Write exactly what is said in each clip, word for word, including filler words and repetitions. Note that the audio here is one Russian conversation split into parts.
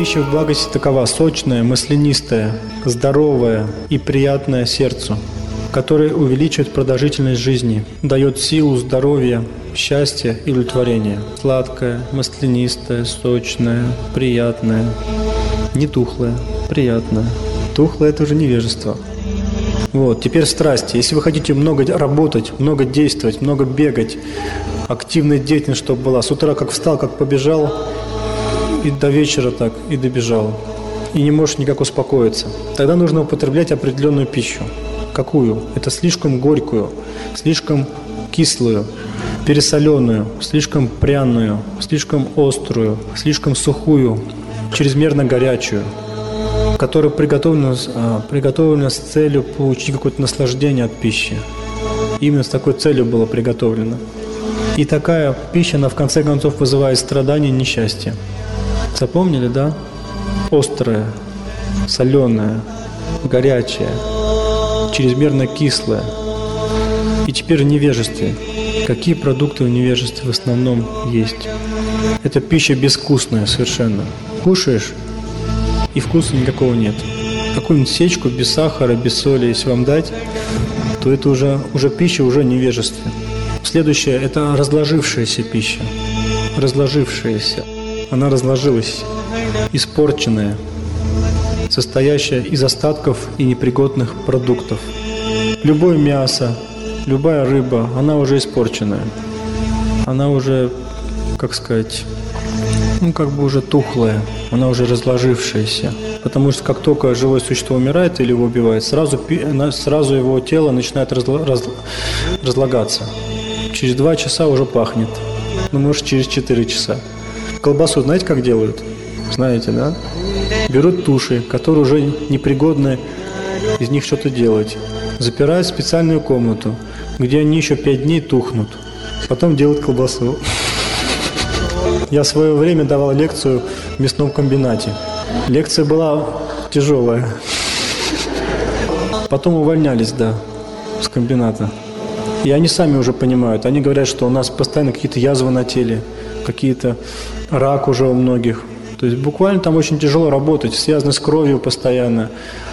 Пища в благости такова: сочная, маслянистая, здоровая и приятная сердцу, которая увеличивает продолжительность жизни, дает силу, здоровье, счастье и удовлетворение. Сладкая, маслянистая, сочная, приятная, не тухлая, приятная. Тухлое – это уже невежество. Вот, теперь страсти. Если вы хотите много работать, много действовать, много бегать, активная деятельность, чтобы была, с утра как встал, как побежал, и до вечера так, и добежал, и не можешь никак успокоиться, тогда нужно употреблять определенную пищу. Какую? Это слишком горькую, слишком кислую, пересоленную, слишком пряную, слишком острую, слишком сухую, чрезмерно горячую, которая приготовлена, приготовлена с целью получить какое-то наслаждение от пищи. Именно с такой целью была приготовлена. И такая пища, она в конце концов вызывает страдания и несчастье. Запомнили, да? Острая, соленая, горячая, чрезмерно кислая. И теперь в невежестве. Какие продукты в невежестве в основном есть? Это пища безвкусная совершенно. Кушаешь, и вкуса никакого нет. Какую-нибудь сечку без сахара, без соли, если вам дать, то это уже, уже пища уже в невежестве. Следующее – это разложившаяся пища. Разложившаяся. Она разложилась, испорченная, состоящая из остатков и непригодных продуктов. Любое мясо, любая рыба, она уже испорченная. Она уже, как сказать, ну как бы уже тухлая, она уже разложившаяся. Потому что как только живое существо умирает или его убивает, сразу, сразу его тело начинает разла, раз, разлагаться. Через два часа уже пахнет, ну может через четыре часа. Колбасу знаете, как делают? Знаете, да? Берут туши, которые уже непригодны из них что-то делать. Запирают в специальную комнату, где они еще пять дней тухнут. Потом делают колбасу. Я в свое время давал лекцию в мясном комбинате. Лекция была тяжелая. Потом увольнялись, да, с комбината. И они сами уже понимают. Они говорят, что у нас постоянно какие-то язвы на теле, какие-то рак уже у многих. То есть буквально там очень тяжело работать, связано с кровью постоянно,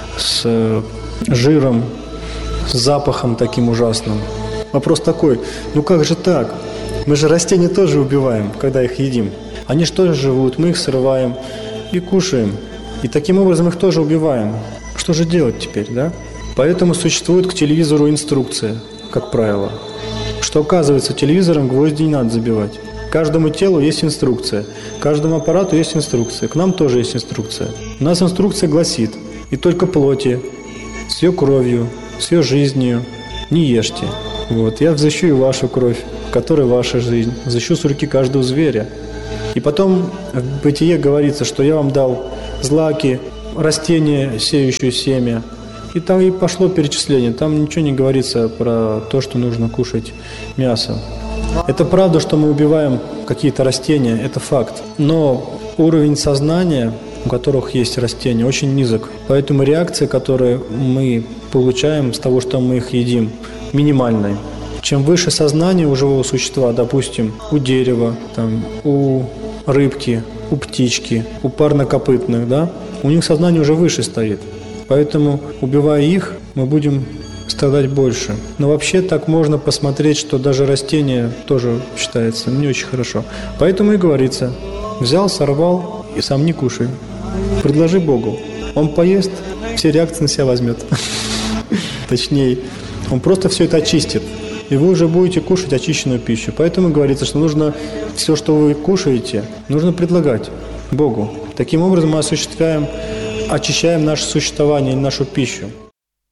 с жиром, с запахом таким ужасным. Вопрос такой: ну как же так? Мы же растения тоже убиваем, когда их едим. Они же тоже живут, мы их срываем и кушаем. И таким образом их тоже убиваем. Что же делать теперь, да? Поэтому существует к телевизору инструкция, как правило, что, оказывается, телевизором гвозди не надо забивать. Каждому телу есть инструкция, каждому аппарату есть инструкция, к нам тоже есть инструкция. У нас инструкция гласит: и только плоти, с ее кровью, с ее жизнью не ешьте. Вот, я взыщу и вашу кровь, в которой ваша жизнь, взыщу с руки каждого зверя. И потом в Бытие говорится, что я вам дал злаки, растения, сеющие семя. И там и пошло перечисление, там ничего не говорится про то, что нужно кушать мясо. Это правда, что мы убиваем какие-то растения, это факт. Но уровень сознания, у которых есть растения, очень низок. Поэтому реакция, которую мы получаем с того, что мы их едим, минимальная. Чем выше сознание у живого существа, допустим, у дерева, там, у рыбки, у птички, у парнокопытных, да, у них сознание уже выше стоит. Поэтому, убивая их, мы будем страдать больше. Но вообще так можно посмотреть, что даже растение тоже считается не очень хорошо. Поэтому и говорится: взял, сорвал и сам не кушай. Предложи Богу. Он поест, все реакции на себя возьмет. Точнее, он просто все это очистит. И вы уже будете кушать очищенную пищу. Поэтому говорится, что нужно все, что вы кушаете, нужно предлагать Богу. Таким образом мы осуществляем, очищаем наше существование и нашу пищу.